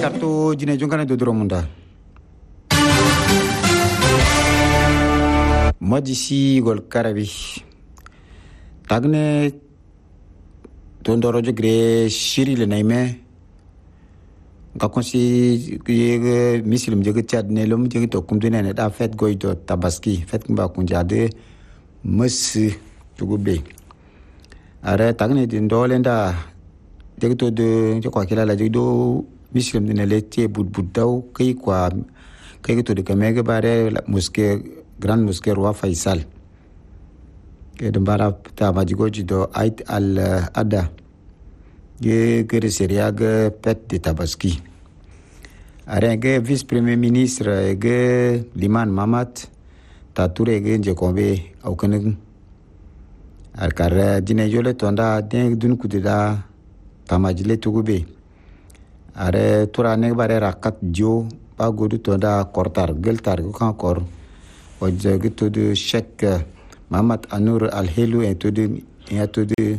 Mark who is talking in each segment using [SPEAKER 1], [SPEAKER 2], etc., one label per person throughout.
[SPEAKER 1] kartu jine jungkane do dromunda majisi gol karabi tagne to ndorojo gre shiri le naime ga konsi ye muslim je chad ne lom je to kum dine ne da fet goy to tabaski fet kumba kunjade mus tugube are tagne din dolenda de to de ko kila la do muslim dine le tie bud daw kay kwa kay to de kamege bare mosquée grande mosquée roi Faisal ke de bara ta majigoji do ait al ada ye gere seriag pet de tabaski are ge vice premier ministre ge liman mamat tature ge jekombe au kenen ar kar dine jole tonda den dun kudida tamajile tugube are turane bare rakat jo pa godu tonda kortar geltar ko kan kor o jege to de chek mamat anur al helu et to de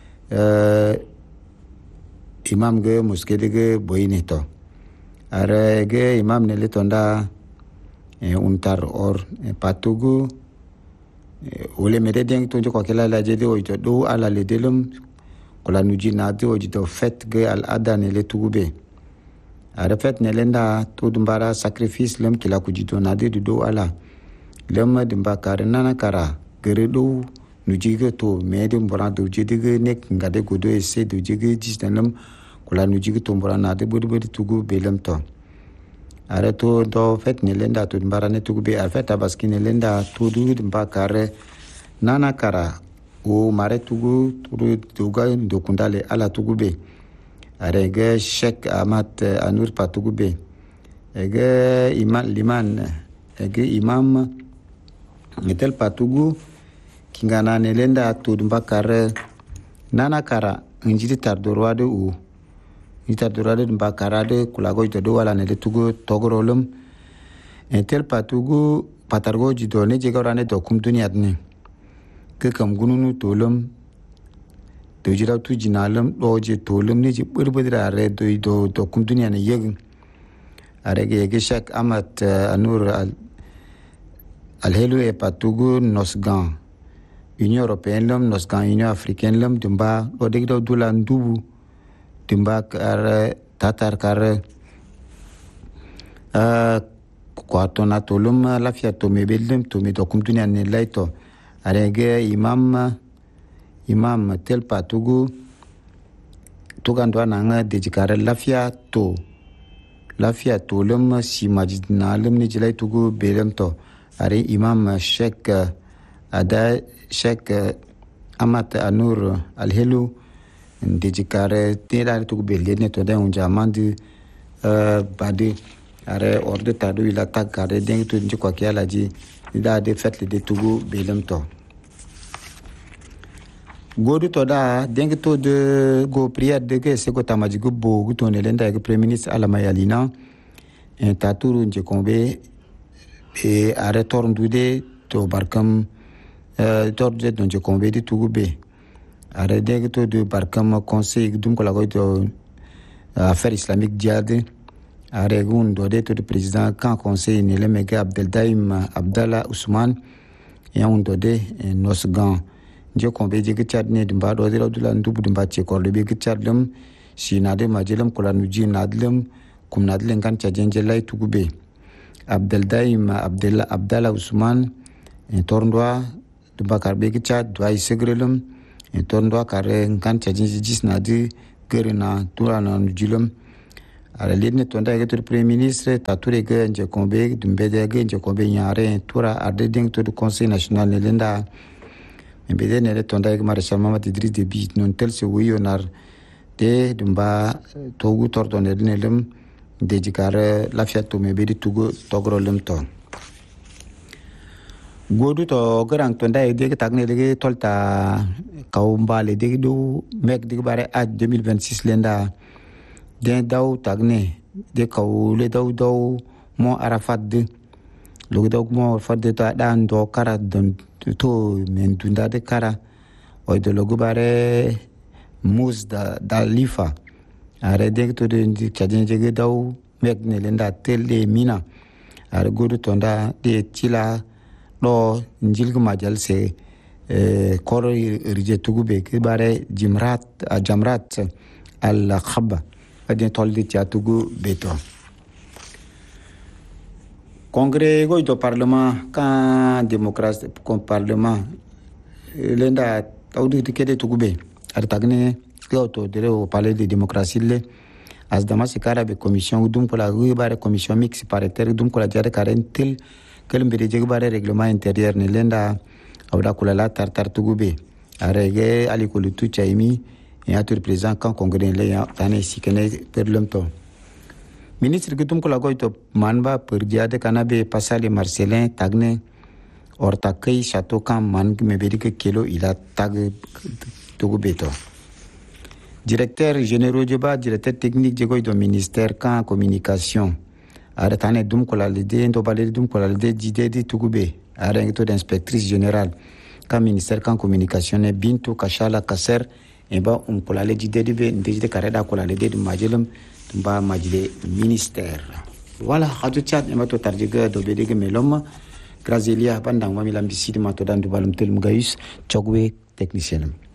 [SPEAKER 1] imam ge mosquée ge boineto are ge imam ne le tonda untar or patugu ole mede deng to ko kala la jede o to do ala le delum ko la nuji na de o to fet ge al adan le tugube are fet ne lenda to dumbara sacrifice lem kila kujito na de do ala lem dimba kar nana kara gere do nuji ge to mede mbora do jede ge nek ngade godo ese do jege disdanam ko la nuji ge to mbora na de bodu tugu belem to are to do fet ne lenda to dumbara ne tugube are fet tabaski ne lenda to du dimba kar nana kara o mare tugu to ga do kundale ala tugube are ge Sheikh Ahmad Anur patugube ege imam liman ege imam metel patugu kingana ne lenda to dumba kar nana kara njiti tardorwade u itardorwade dumba karade kulago do wala ne tugu togorolum entel patugu patargo jido ne jegorane do kum duniyat ne ke kam gununu tolum to jira tu jinalam doje tolum ne ji burbudira re do kum duniya ne yeg are ge Sheikh Ahmad Anur al helu e patugu nosgan Union Européenne lam nosgan Union Africaine lam dumba do de do dulan dubu dumba kar tatar kar ko to na tolum la fia to me beldem to me do kum duniya ne laito are ge imam tel patugu tugandwa nanga dejikare lafia to lum si majidna lum ni jilai tugu belem to are imam Sheikh Ahmad Anur al helu dejikare tera tugu belene to da unja mandi bade are orde tadu ila takare den to nji kwa kiala ji da de fetle de tugu belem to godu to da dengi to de go prière de ke se ko tamaji go bo go to ne lenda ke premier ministre Alama Yalina en taturu nje kombe e are torndude to barkam torde don nje kombe di tugube are dengi to de barkam conseil dum ko la go to affaire islamique diade are gun do de to de président kan conseil ne le mega Abdeldaim Abdallah Ousmane ya un do de nosgan je kombe je gichat ne dimba do zira dulan dubu dimba che ko lebe gichat lum si nade majelam kola nuji nadlum kum nadlen kan chajenje lay tugube Abdeldaim Abdallah Ousmane en torndwa dimba karbe gichat do ay segrelum en torndwa kare kan chajenje jis nadi gerina turana nujilum ala lidne tonda ge to premier ministre tature ge je kombe dimbe de ge je kombe nyare tura arde ding to du conseil national ne lenda mbede ne le tonda ke Marshal Mamadou Idriss Déby non tel se woyonar de dumba togu tordone ne lem de jikare la fiato me be di tugo togro lem to godu to garang tonda de ke tagne de tolta kawmbale de do mek de bare at 2026 lenda de daw tagne de kawle daw mo Arafat de lo daw mo Arafat de ta dan do kara don to men tunda de kara o de logo bare mus da lifa are de to de chadin jege daw mek ne lenda telle mina are godo tonda de tila do njilgu majal se koro rije tugube ke bare jamrat al khaba adin toldi tiatugu beto congrès go do parlement kan démocratie kon parlement lenda tawdi tikede tugube ar tagne to dire au palais de démocratie le as damas kara be commission dum ko la bare commission mixte paritaire dum ko la jare karentel kel mbere je bare règlement intérieur ne lenda awda ko la tartar tugube arege ali ko lutu chaimi et atur président kan congrès le ya tane sikene per lomto ministre gutum ko la goito manba per diade kanabe pasale marcelin tagne ortakay château kan man me berike kilo ila tag tugube to directeur général Djeba, directeur technique du ministère kan communication. Aratane dum ko la lede ndo balé dum ko la lede jide di tugube. Arengto d'inspectrice générale kan ministère kan communication ne bintu kashala kaser eba ko la lede jide di be ndejide kareda ko la lede di majelum tumba majide ministère. Voilà, radio chat ema to tarjiga do bedege melom grazelia bandang mamilam bisidi matodan du balum tel mugayus chogwe technicien.